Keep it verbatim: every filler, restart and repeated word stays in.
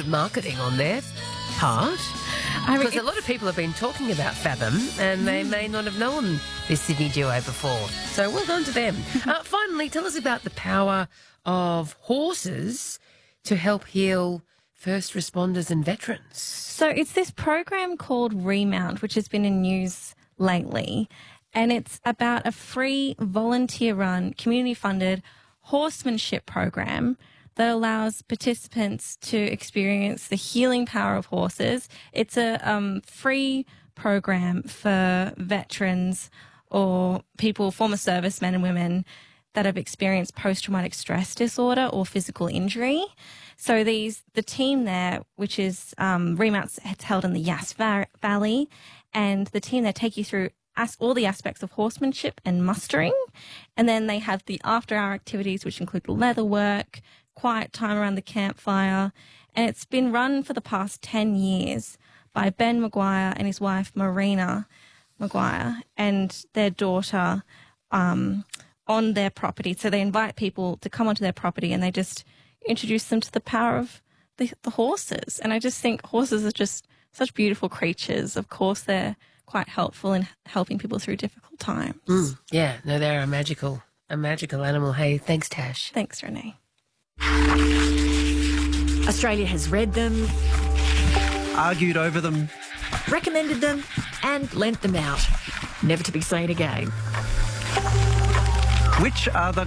good marketing on their part. I mean, Because a lot of people have been talking about Fathom and they may not have known this Sydney duo before. So well done to them. uh, finally, tell us about the power of horses to help heal first responders and veterans. So it's this program called Remount, which has been in news lately, and it's about a free volunteer-run, community-funded horsemanship program that allows participants to experience the healing power of horses. It's a um, free program for veterans or people, former servicemen and women that have experienced post-traumatic stress disorder or physical injury. So these, the team there, which is um, Remount's, it's held in the Yass Valley, and the team there take you through as, all the aspects of horsemanship and mustering, and then they have the after-hour activities, which include leather work, quiet time around the campfire, and it's been run for the past ten years by Ben Maguire and his wife Marina Maguire and their daughter um, on their property. So they invite people to come onto their property and they just introduce them to the power of the, the horses. And I just think horses are just such beautiful creatures. Of course, they're quite helpful in helping people through difficult times. Mm, yeah, no, they're a magical, a magical animal. Hey, thanks, Tash. Thanks, Renee. Australia has read them, Argued over them. recommended them and lent them out. Never to be seen again. Which are the